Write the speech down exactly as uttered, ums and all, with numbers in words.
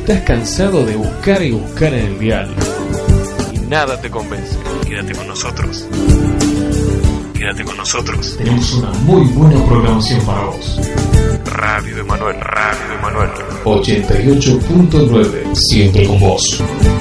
estás cansado de buscar y buscar en el dial y nada te convence, Quédate con nosotros. Quédate con nosotros. tenemos una muy buena programación para vos. Radio Emanuel, Radio Emanuel. ochenta y ocho punto nueve, siempre con vos.